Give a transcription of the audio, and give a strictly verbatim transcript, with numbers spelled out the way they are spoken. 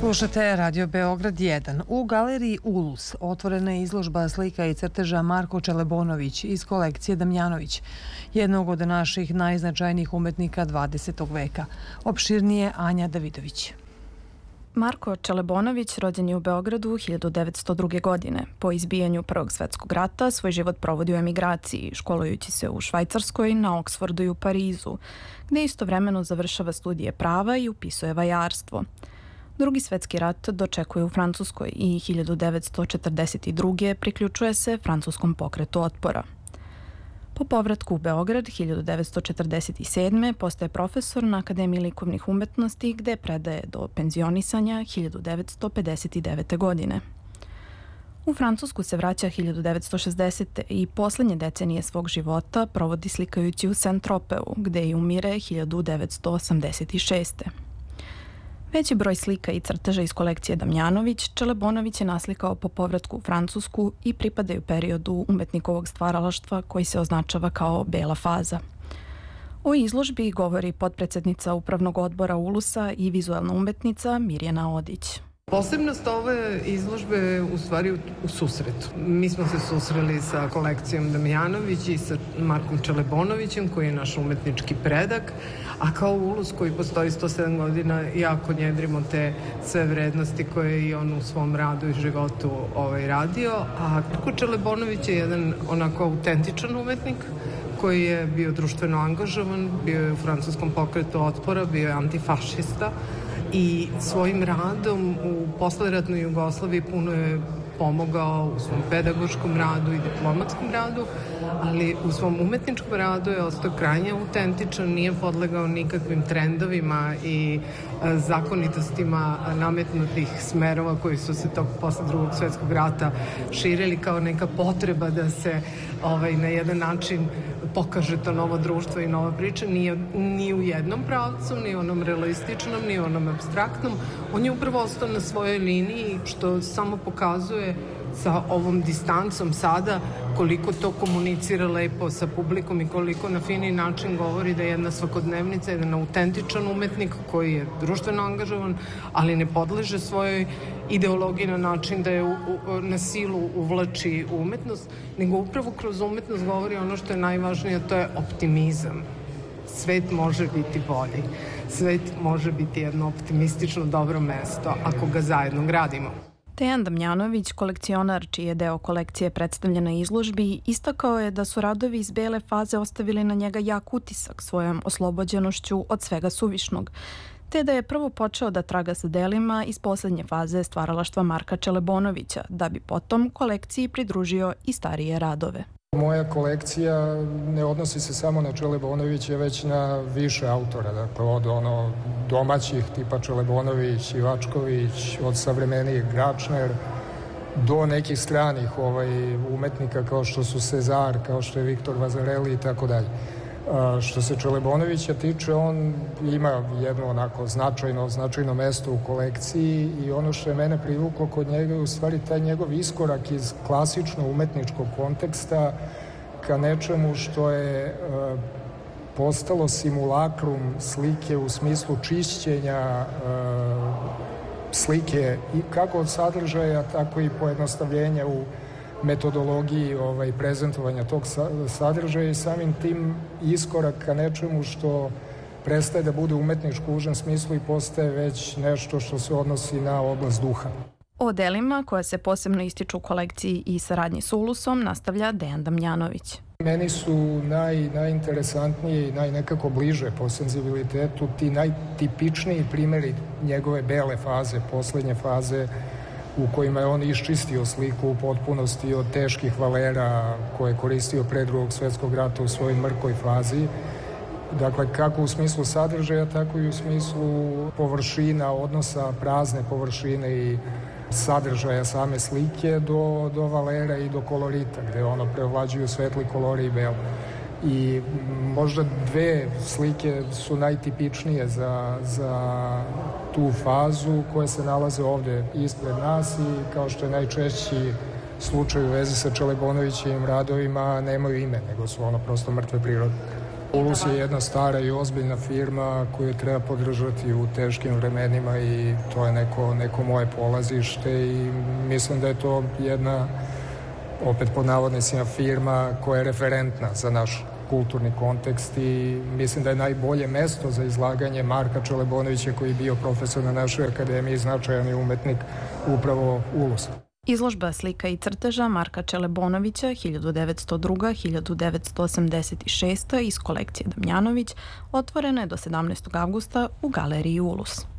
Slušate Radio Beograd jedan. U galeriji Ulus otvorena je izložba slika i crteža Marko Čelebonović iz kolekcije Damjanović, jednog od naših najznačajnijih umetnika dvadesetog veka. Opširnije Anja Davidović. Marko Čelebonović rođen je u Beogradu hiljadu devetsto druge. godine. Po izbijanju Prvog svetskog rata svoj život provodi u emigraciji, školujući se u Švajcarskoj, na Oksfordu i u Parizu, gde istovremeno završava studije prava i upisuje vajarstvo. Drugi svetski rat dočekuje u Francuskoj i hiljadu devetsto četrdeset druge. priključuje se francuskom pokretu otpora. Po povratku u Beograd hiljadu devetsto četrdeset sedme. postaje profesor na Akademiji likovnih umetnosti gde predaje do penzionisanja hiljadu devetsto pedeset devete. godine. U Francusku se vraća hiljadu devetsto šezdesete. i poslednje decenije svog života provodi slikajući u Saint-Tropeu, gde i umire hiljadu devetsto osamdeset šeste. Veći broj slika i crteža iz kolekcije Damjanović Čelebonović je naslikao po povratku u Francusku i pripadaju periodu umetnikovog stvaralaštva koji se označava kao bela faza. O izložbi govori potpredsednica Upravnog odbora Ulusa i vizualna umetnica Mirjana Odić. Posebnost ove izložbe je u stvari u, u susretu. Mi smo se susreli sa kolekcijom Damjanović i sa Markom Čelebonovićem, koji je naš umetnički predak, a kao Ulus koji postoji sto sedam godina jako njedrimo te sve vrednosti koje je i on u svom radu i životu ovaj, radio. A Marko Čelebonović je jedan onako autentičan umetnik koji je bio društveno angažovan, bio je u francuskom pokretu otpora, bio je antifašista, i svojim radom u posleratnoj Jugoslaviji puno je pomogao u svom pedagoškom radu i diplomatskom radu, ali u svom umetničkom radu je ostao krajnje autentičan, nije podlegao nikakvim trendovima i zakonitostima nametnutih smerova koji su se tog posle drugog svetskog rata širili kao neka potreba da se ovaj, na jedan način pokaže to novo društvo i nova priča. Nije ni u jednom pravcu, ni onom realističnom, ni onom abstraktnom. On je upravo ostao na svojoj liniji, što samo pokazuje sa ovom distancom sada koliko to komunicira lepo sa publikom i koliko na fini način govori da je jedna svakodnevnica, jedan autentičan umetnik koji je društveno angažovan, ali ne podleže svojoj ideologiji na način da je u, u, na silu uvlači u umetnost, nego upravo kroz umetnost govori ono što je najvažnije, to je optimizam. Svet može biti bolji. Svet može biti jedno optimistično dobro mesto ako ga zajedno gradimo. Dejan Damjanović, kolekcionar čiji je deo kolekcije predstavljen na izložbi, istakao je da su radovi iz bele faze ostavili na njega jak utisak svojom oslobođenošću od svega suvišnog, te da je prvo počeo da traga sa delima iz poslednje faze stvaralaštva Marka Čelebonovića, da bi potom kolekciji pridružio i starije radove. Moja kolekcija ne odnosi se samo na Čelebonovića, već na više autora, dakle od ono domaćih tipa Čelebonović, Ivačković, od savremenijih Gračner, do nekih stranih ovaj, umetnika kao što su Cezar, kao što je Viktor Vazareli i tako dalje. Što se Čelebonovića tiče, on ima jedno onako značajno, značajno mesto u kolekciji i ono što je mene privuklo kod njega je u stvari taj njegov iskorak iz klasično umetničkog konteksta ka nečemu što je uh, postalo simulakrum slike u smislu čišćenja uh, slike i kako od sadržaja, tako i pojednostavljenja u metodologiji ovaj, prezentovanja tog sadržaja i samim tim iskorak ka nečemu što prestaje da bude umetničko u užem smislu i postaje već nešto što se odnosi na oblast duha. O delima koja se posebno ističu u kolekciji i saradnji s Ulusom nastavlja Dejan Damjanović. Meni su naj, najinteresantnije i najnekako bliže po senzibilitetu ti najtipičniji primjeri njegove bele faze, poslednje faze u kojima je on iščistio sliku u potpunosti od teških valera koje je koristio pre drugog svetskog rata u svojoj mrkoj fazi. Dakle, kako u smislu sadržaja, tako i u smislu površina, odnosa prazne površine i sadržaja same slike do, do valera i do kolorita, gde ono preovlađuju svetli kolori i belo. I možda dve slike su najtipičnije za, za tu fazu koje se nalaze ovde ispred nas i kao što je najčešći slučaj u vezi sa Čelebonovićevim radovima nemaju ime, nego su ono prosto mrtve prirode. Ulus je jedna stara i ozbiljna firma koju treba podržati u teškim vremenima i to je neko, neko moje polazište i mislim da je to jedna, opet pod navodnicima, firma koja je referentna za naš kulturni kontekst i mislim da je najbolje mesto za izlaganje Marka Čelebonovića, koji je bio profesor na našoj akademiji, značajan je umetnik, upravo Ulus. Izložba slika i crteža Marka Čelebonovića hiljadu devetsto druga do hiljadu devetsto osamdeset šesta iz kolekcije Damjanović otvorena je do sedamnaestog avgusta u galeriji Ulus.